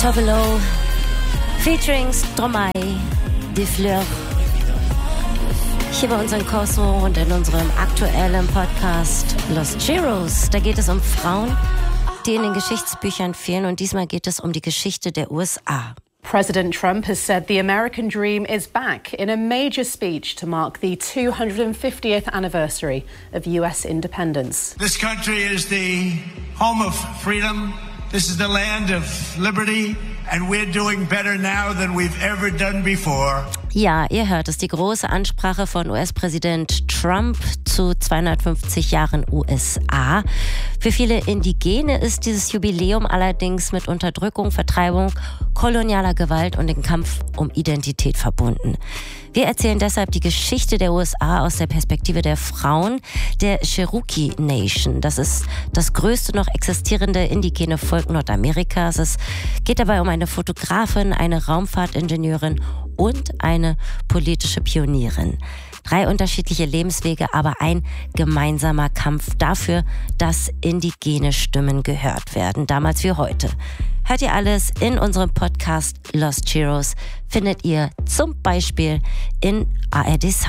Tovelo featuring Stromae, Des Fleurs. Hier bei uns in Cosmo und in unserem aktuellen Podcast Los Heroes. Da geht es um Frauen, die in den Geschichtsbüchern fehlen, und diesmal geht es um die Geschichte der USA. President Trump has said the American dream is back in a major speech to mark the 250th anniversary of US independence. This country is the home of freedom. This is the land of liberty, and we're doing better now than we've ever done before. Ja, ihr hört es, die große Ansprache von US-Präsident Trump zu 250 Jahren USA. Für viele Indigene ist dieses Jubiläum allerdings mit Unterdrückung, Vertreibung, kolonialer Gewalt und dem Kampf um Identität verbunden. Wir erzählen deshalb die Geschichte der USA aus der Perspektive der Frauen der Cherokee Nation. Das ist das größte noch existierende indigene Volk Nordamerikas. Es geht dabei um eine Fotografin, eine Raumfahrtingenieurin und eine politische Pionierin. 3 unterschiedliche Lebenswege, aber ein gemeinsamer Kampf dafür, dass indigene Stimmen gehört werden, damals wie heute. Hört ihr alles in unserem Podcast Lost Heroes, findet ihr zum Beispiel in ARD Sound.